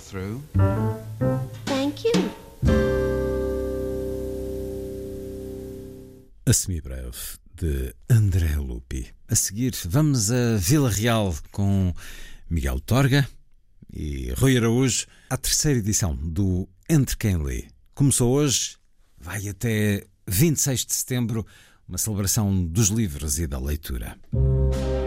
through. Thank you. A Semibreve, de André Lupi. A seguir, vamos a Vila Real com Miguel Torga e Rui Araújo, à terceira edição do Entre Quem Lê. Começou hoje, vai até 26 de setembro, uma celebração dos livros e da leitura.